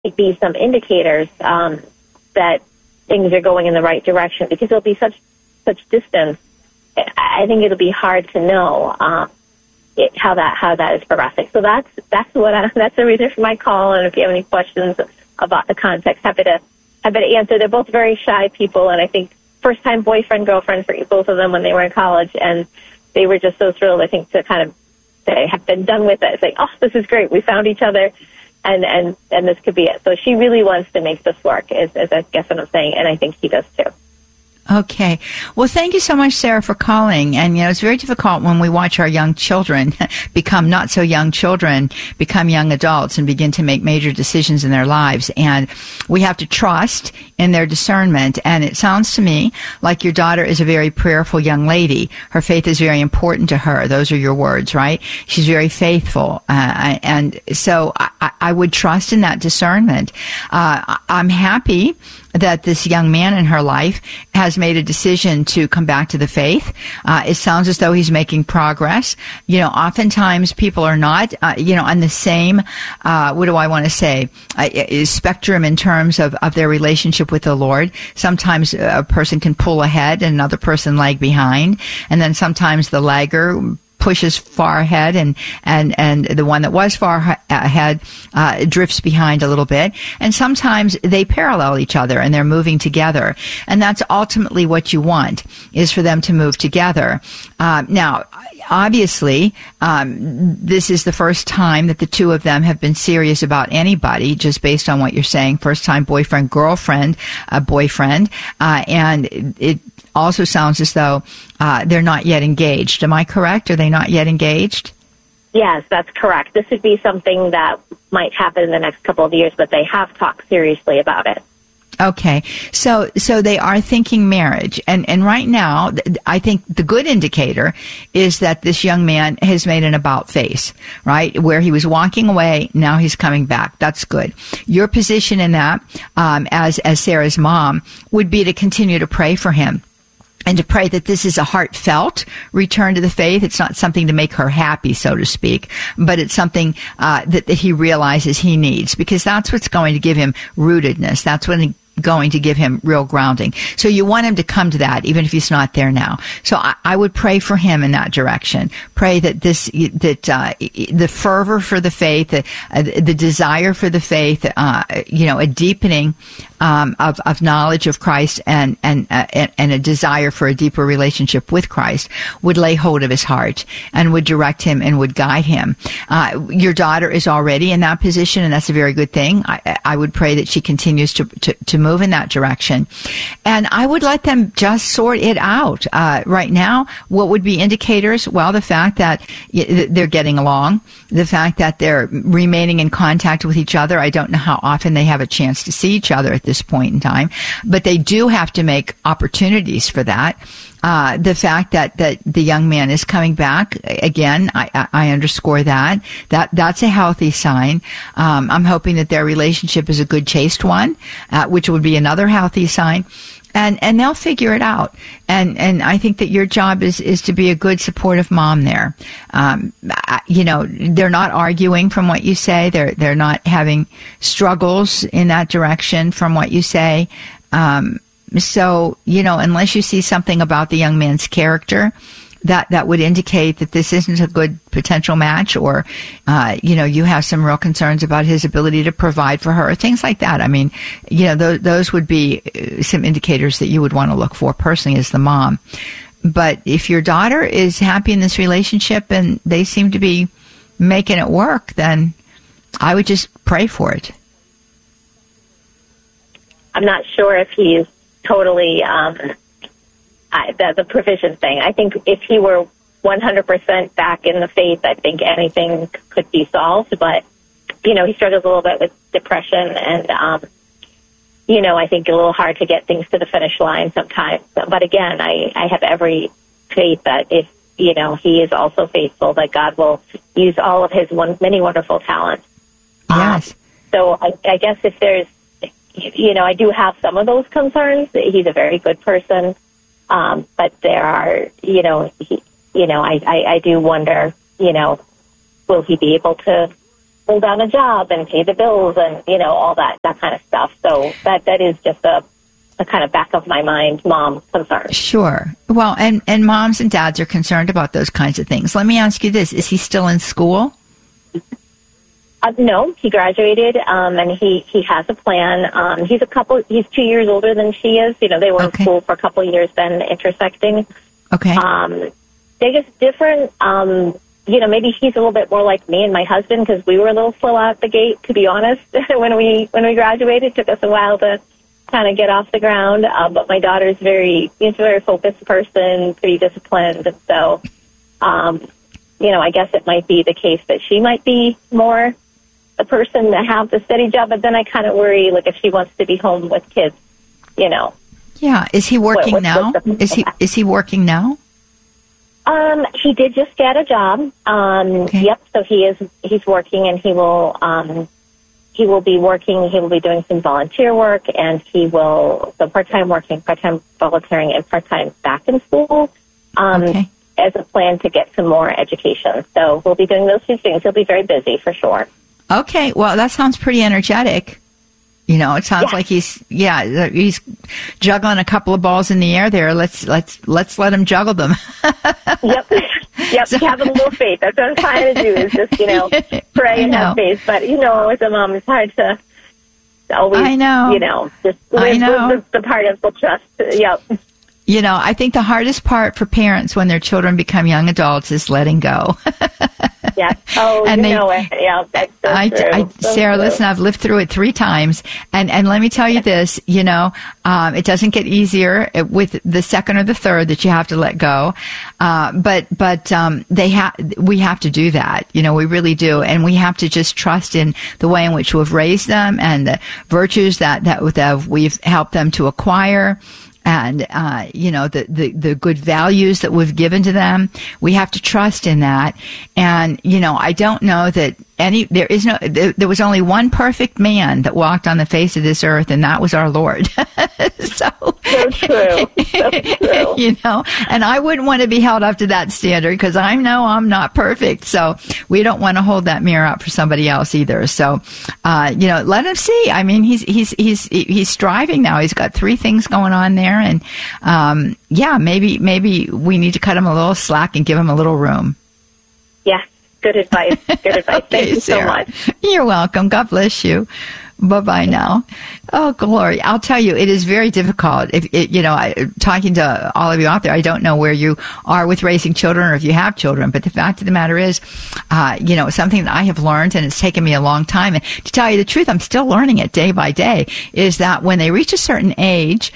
be some indicators that things are going in the right direction, because there'll be such distance. I think it'll be hard to know how that is progressing. So that's the reason for my call. And if you have any questions about the context, happy to answer. They're both very shy people, and I think first time boyfriend girlfriend for both of them when they were in college, and they were just so thrilled, I think, to kind of say have been done with it. It's like, oh, this is great. We found each other. And this could be it. So she really wants to make this work, is I guess what I'm saying, and I think he does too. Okay. Well, thank you so much, Sarah, for calling. And, it's very difficult when we watch our young children become not so young children, become young adults and begin to make major decisions in their lives. And we have to trust in their discernment. And it sounds to me like your daughter is a very prayerful young lady. Her faith is very important to her. Those are your words, right? She's very faithful. And so I would trust in that discernment. I'm happy that this young man in her life has made a decision to come back to the faith. It sounds as though he's making progress. Oftentimes people are not, on the same, spectrum in terms of their relationship with the Lord. Sometimes a person can pull ahead and another person lag behind. And then sometimes the lagger pushes far ahead and the one that was far ahead drifts behind a little bit. And sometimes they parallel each other and they're moving together. And that's ultimately what you want, is for them to move together. Now, obviously, this is the first time that the two of them have been serious about anybody, just based on what you're saying. First time boyfriend, girlfriend, boyfriend. And it also sounds as though they're not yet engaged. Am I correct? Are they not yet engaged? Yes, that's correct. This would be something that might happen in the next couple of years, but they have talked seriously about it. Okay. So they are thinking marriage. And right now, I think the good indicator is that this young man has made an about face, right? Where he was walking away, now he's coming back. That's good. Your position in that, as Sarah's mom, would be to continue to pray for him. And to pray that this is a heartfelt return to the faith. It's not something to make her happy, so to speak, but it's something that he realizes he needs, because that's what's going to give him rootedness. That's when going to give him real grounding. So you want him to come to that, even if he's not there now. So I would pray for him in that direction. Pray that the fervor for the faith, the desire for the faith, a deepening of knowledge of Christ and a desire for a deeper relationship with Christ would lay hold of his heart and would direct him and would guide him. Your daughter is already in that position, and that's a very good thing. I would pray that she continues to move in that direction. And I would let them just sort it out. Right now, what would be indicators? Well, the fact that they're getting along, the fact that they're remaining in contact with each other. I don't know how often they have a chance to see each other at this point in time, but they do have to make opportunities for that. The fact that the young man is coming back, again, I underscore that's a healthy sign. I'm hoping that their relationship is a good, chaste one, which would be another healthy sign. And they'll figure it out. And I think that your job is to be a good, supportive mom there. They're not arguing from what you say. They're not having struggles in that direction from what you say. So, unless you see something about the young man's character that would indicate that this isn't a good potential match, or, you have some real concerns about his ability to provide for her, things like that. I mean, those would be some indicators that you would want to look for personally as the mom. But if your daughter is happy in this relationship and they seem to be making it work, then I would just pray for it. I'm not sure if he's totally the provision thing. I think if he were 100% back in the faith, I think anything could be solved. But, he struggles a little bit with depression and, I think a little hard to get things to the finish line sometimes. But again, I have every faith that if, he is also faithful, that God will use all of his many wonderful talents. Yes. So I guess if there's, I do have some of those concerns. He's a very good person, but there are, I do wonder, will he be able to hold down a job and pay the bills and, all that kind of stuff. So that is just a kind of back of my mind mom concern. Sure. Well, and moms and dads are concerned about those kinds of things. Let me ask you this. Is he still in school? No, he graduated, and he has a plan. He's 2 years older than she is. They were in school for a couple of years, then intersecting. Okay. They're just different. Maybe he's a little bit more like me and my husband, because we were a little slow out the gate, to be honest. when we graduated, it took us a while to kind of get off the ground. But my daughter's a very focused person, pretty disciplined. And so, I guess it might be the case that she might be more the person to have the steady job. But then I kind of worry, like, if she wants to be home with kids, Yeah. Is he working now? Is he working now? He did just get a job. Yep. So he's working, and he will be working. He will be doing some volunteer work, and part-time working, part-time volunteering, and part-time back in school, as a plan to get some more education. So we'll be doing those two things. He'll be very busy for sure. Okay. Well, that sounds pretty energetic. It sounds like he's juggling a couple of balls in the air there. Let's let him juggle them. Yep. So, have a little faith. That's what I'm trying to do, is just, pray and have faith. But, as a mom, it's hard to always, just live the part of the trust. Yep. I think the hardest part for parents when their children become young adults is letting go. Yeah. Oh, and yeah, that's so true. Sarah, listen, I've lived through it 3 times, and let me tell you this, it doesn't get easier with the second or the third that you have to let go. But we have to do that. We really do. And we have to just trust in the way in which we've raised them and the virtues that we've helped them to acquire. And, the good values that we've given to them. We have to trust in that. And, I don't know that there was only one perfect man that walked on the face of this earth, and that was our Lord. So true. So true. And I wouldn't want to be held up to that standard, because I know I'm not perfect. So we don't want to hold that mirror up for somebody else either. So, let him see. I mean, he's striving now. He's got 3 things going on there. And, maybe we need to cut him a little slack and give him a little room. Yeah. Good advice. Good advice. Thank you so much. You're welcome. God bless you. Bye-bye now. Oh, glory. I'll tell you, it is very difficult. Talking to all of you out there, I don't know where you are with raising children or if you have children, but the fact of the matter is, something that I have learned, and it's taken me a long time, and to tell you the truth, I'm still learning it day by day, is that when they reach a certain age,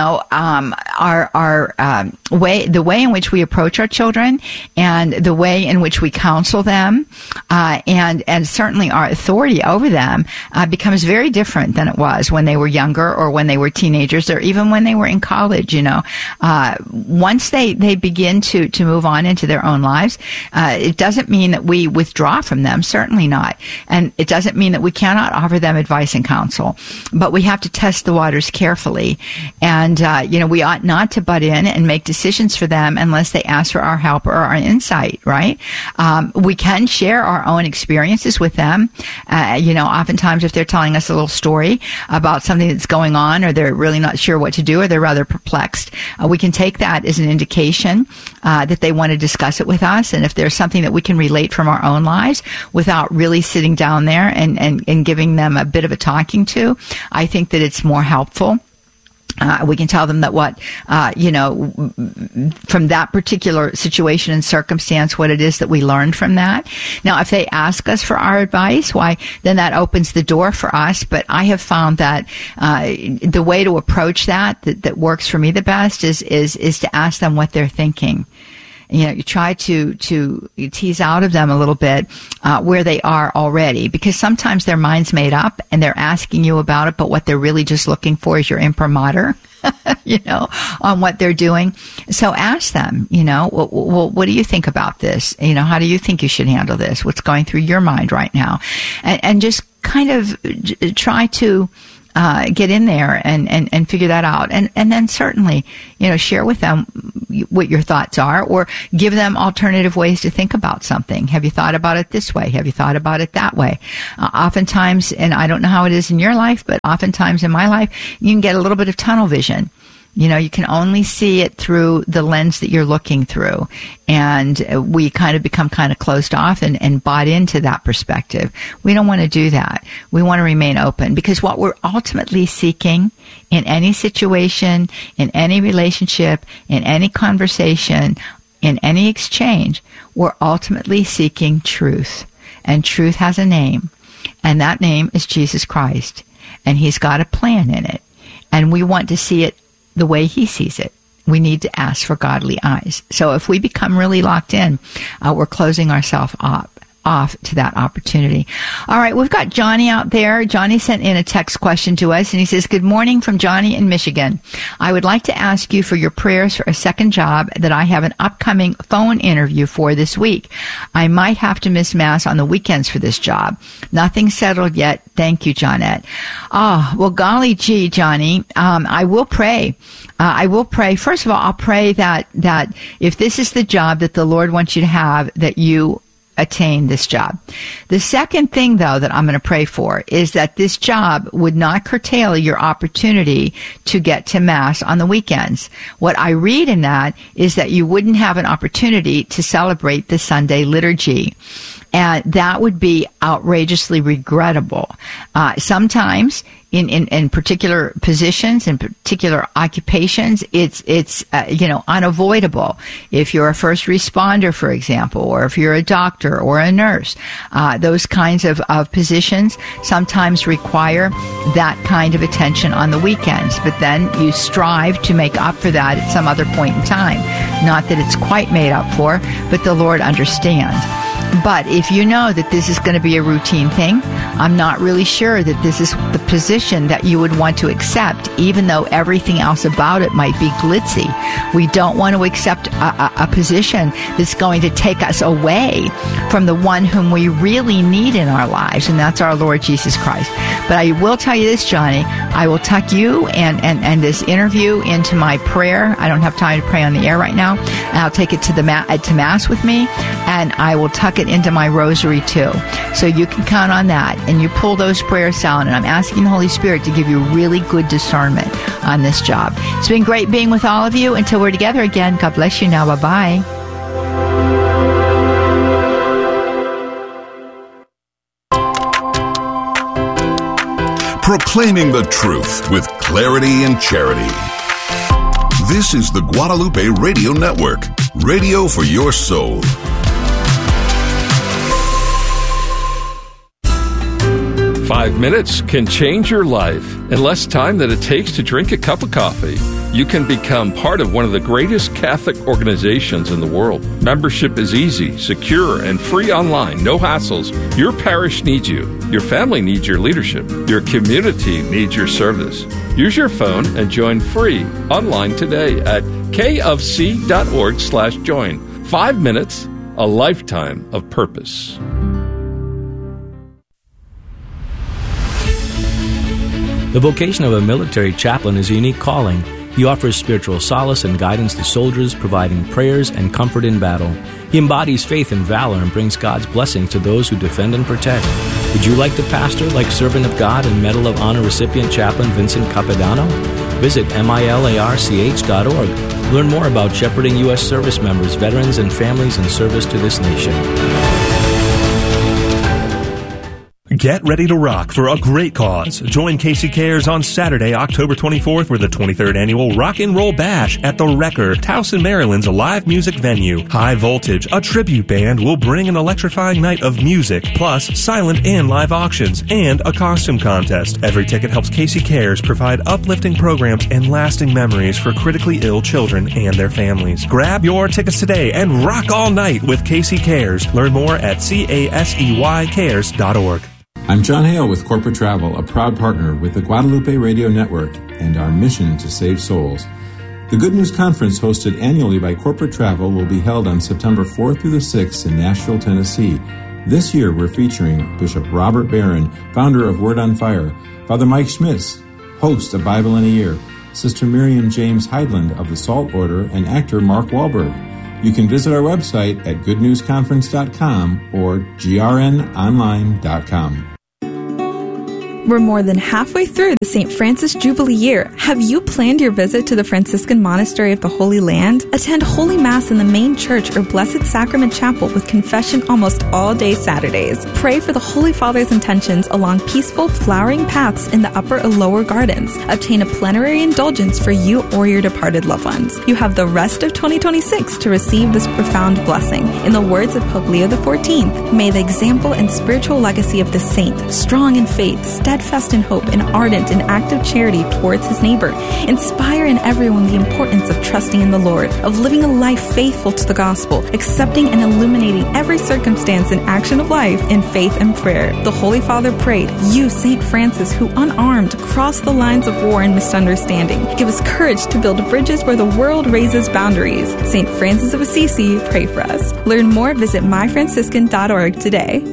the way in which we approach our children and the way in which we counsel them, and certainly our authority over them, becomes very different than it was when they were younger or when they were teenagers or even when they were in college. Once they begin to move on into their own lives, it doesn't mean that we withdraw from them, certainly not. And it doesn't mean that we cannot offer them advice and counsel, but we have to test the waters carefully. And, we ought not to butt in and make decisions for them unless they ask for our help or our insight, right? We can share our own experiences with them. Oftentimes if they're telling us a little story about something that's going on, or they're really not sure what to do, or they're rather perplexed, we can take that as an indication that they want to discuss it with us. And if there's something that we can relate from our own lives without really sitting down there and giving them a bit of a talking to, I think that it's more helpful. We can tell them that from that particular situation and circumstance, what it is that we learned from that. Now, if they ask us for our advice, then that opens the door for us. But I have found that the way to approach that works for me the best is to ask them what they're thinking. You try to tease out of them a little bit where they are already, because sometimes their mind's made up and they're asking you about it, but what they're really just looking for is your imprimatur, on what they're doing. So ask them, well, what do you think about this? How do you think you should handle this? What's going through your mind right now? And just kind of try to get in there and figure that out. And then certainly, share with them what your thoughts are, or give them alternative ways to think about something. Have you thought about it this way? Have you thought about it that way? Oftentimes, and I don't know how it is in your life, but oftentimes in my life, you can get a little bit of tunnel vision. You can only see it through the lens that you're looking through. And we kind of become kind of closed off and bought into that perspective. We don't want to do that. We want to remain open, because what we're ultimately seeking in any situation, in any relationship, in any conversation, in any exchange, we're ultimately seeking truth. And truth has a name. And that name is Jesus Christ. And He's got a plan in it. And we want to see it the way He sees it. We need to ask for godly eyes. So if we become really locked in, we're closing ourselves off to that opportunity. All right, we've got Johnny out there. Johnny sent in a text question to us, and he says, "Good morning from Johnny in Michigan. I would like to ask you for your prayers for a second job that I have an upcoming phone interview for this week. I might have to miss Mass on the weekends for this job. Nothing settled yet. Thank you, Johnette." Oh, well, golly gee, Johnny, I will pray. I will pray. First of all, I'll pray that if this is the job that the Lord wants you to have, that you attain this job. The second thing, though, that I'm going to pray for is that this job would not curtail your opportunity to get to Mass on the weekends. What I read in that is that you wouldn't have an opportunity to celebrate the Sunday liturgy. And that would be outrageously regrettable. Sometimes in particular positions, in particular occupations, it's unavoidable. If you're a first responder, for example, or if you're a doctor or a nurse, those kinds of positions sometimes require that kind of attention on the weekends. But then you strive to make up for that at some other point in time. Not that it's quite made up for, but the Lord understands. But if you know that this is going to be a routine thing, I'm not really sure that this is the position that you would want to accept, even though everything else about it might be glitzy. We don't want to accept a position that's going to take us away from the one whom we really need in our lives, and that's our Lord Jesus Christ. But I will tell you this, Johnny, I will tuck you and this interview into my prayer. I don't have time to pray on the air right now. And I'll take it to Mass with me, and I will tuck it into my rosary too. So you can count on that, and you pull those prayers down, and I'm asking the Holy Spirit to give you really good discernment on this job. It's been great being with all of you. Until we're together again, God bless you now. Bye-bye. Proclaiming the truth with clarity and charity. This is the Guadalupe Radio Network, radio for your soul. Five minutes can change your life. In less time than it takes to drink a cup of coffee, you can become part of one of the greatest Catholic organizations in the world. Membership is easy, secure, and free online. No hassles. Your parish needs you. Your family needs your leadership. Your community needs your service. Use your phone and join free online today at kofc.org/join. 5 minutes, a lifetime of purpose. The vocation of a military chaplain is a unique calling. He offers spiritual solace and guidance to soldiers, providing prayers and comfort in battle. He embodies faith and valor and brings God's blessings to those who defend and protect. Would you like to pastor like Servant of God and Medal of Honor recipient Chaplain Vincent Capodanno? Visit milarch.org. Learn more about shepherding U.S. service members, veterans, and families in service to this nation. Get ready to rock for a great cause. Join Casey Cares on Saturday, October 24th for the 23rd Annual Rock and Roll Bash at The Wrecker, Towson, Maryland's live music venue. High Voltage, a tribute band, will bring an electrifying night of music, plus silent and live auctions, and a costume contest. Every ticket helps Casey Cares provide uplifting programs and lasting memories for critically ill children and their families. Grab your tickets today and rock all night with Casey Cares. Learn more at caseycares.org. I'm John Hale with Corporate Travel, a proud partner with the Guadalupe Radio Network and our mission to save souls. The Good News Conference, hosted annually by Corporate Travel, will be held on September 4th through the 6th in Nashville, Tennessee. This year, we're featuring Bishop Robert Barron, founder of Word on Fire. Father Mike Schmitz, host of Bible in a Year, Sister Miriam James Heidland of the Salt Order, and actor Mark Wahlberg. You can visit our website at goodnewsconference.com or grnonline.com. We're more than halfway through the St. Francis Jubilee year. Have you planned your visit to the Franciscan Monastery of the Holy Land? Attend Holy Mass in the main church or Blessed Sacrament Chapel with confession almost all day Saturdays. Pray for the Holy Father's intentions along peaceful, flowering paths in the upper or lower gardens. Obtain a plenary indulgence for you or your departed loved ones. You have the rest of 2026 to receive this profound blessing. In the words of Pope Leo XIV, may the example and spiritual legacy of the saint, strong in faith, steadfast in hope, and ardent in active charity towards his neighbor, inspire in everyone the importance of trusting in the Lord, of living a life faithful to the gospel, accepting and illuminating every circumstance and action of life in faith and prayer. The Holy Father prayed, you, St. Francis, who unarmed crossed the lines of war and misunderstanding, give us courage to build bridges where the world raises boundaries. St. Francis of Assisi, pray for us. Learn more, visit myfranciscan.org today.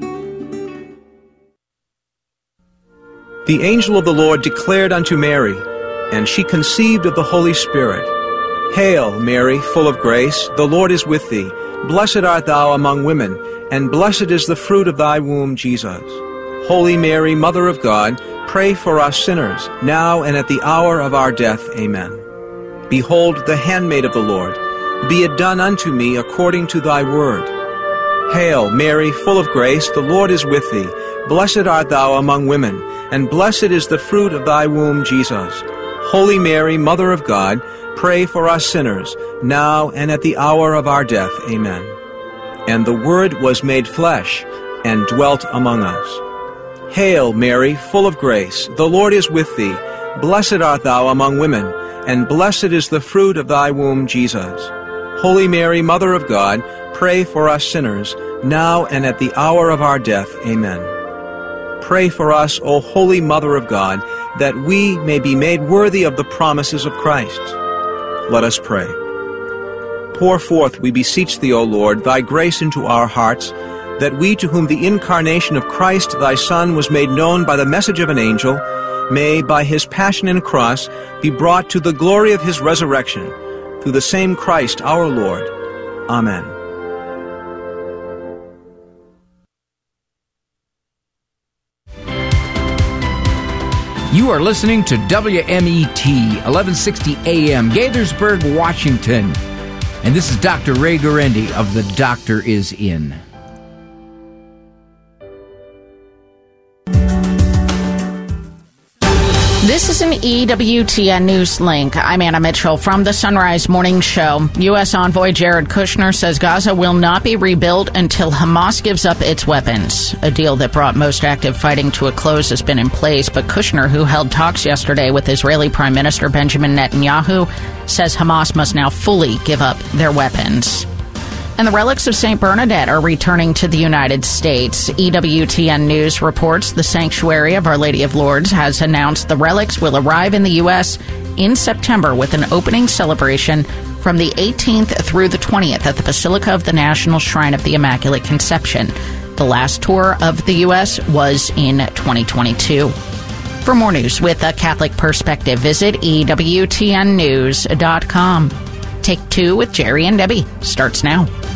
The angel of the Lord declared unto Mary, and she conceived of the Holy Spirit. Hail, Mary, full of grace, the Lord is with thee. Blessed art thou among women, and blessed is the fruit of thy womb, Jesus. Holy Mary, Mother of God, pray for us sinners, now and at the hour of our death. Amen. Behold, the handmaid of the Lord. Be it done unto me according to thy word. Hail, Mary, full of grace, the Lord is with thee. Blessed art thou among women, and blessed is the fruit of thy womb, Jesus. Holy Mary, Mother of God, pray for us sinners, now and at the hour of our death. Amen. And the Word was made flesh, and dwelt among us. Hail, Mary, full of grace, the Lord is with thee. Blessed art thou among women, and blessed is the fruit of thy womb, Jesus. Holy Mary, Mother of God, pray for us sinners, now and at the hour of our death. Amen. Pray for us, O Holy Mother of God, that we may be made worthy of the promises of Christ. Let us pray. Pour forth, we beseech thee, O Lord, thy grace into our hearts, that we, to whom the incarnation of Christ thy Son was made known by the message of an angel, may, by his passion and cross, be brought to the glory of his resurrection, through the same Christ our Lord. Amen. You are listening to WMET, 1160 AM, Gaithersburg, Washington. And this is Dr. Ray Guarendi of The Doctor Is In. This is an EWTN News link. I'm Anna Mitchell from the Sunrise Morning Show. U.S. envoy Jared Kushner says Gaza will not be rebuilt until Hamas gives up its weapons. A deal that brought most active fighting to a close has been in place, but Kushner, who held talks yesterday with Israeli Prime Minister Benjamin Netanyahu, says Hamas must now fully give up their weapons. And the relics of St. Bernadette are returning to the United States. EWTN News reports the Sanctuary of Our Lady of Lourdes has announced the relics will arrive in the U.S. in September with an opening celebration from the 18th through the 20th at the Basilica of the National Shrine of the Immaculate Conception. The last tour of the U.S. was in 2022. For more news with a Catholic perspective, visit EWTNnews.com. Take Two with Jerry and Debbie starts now.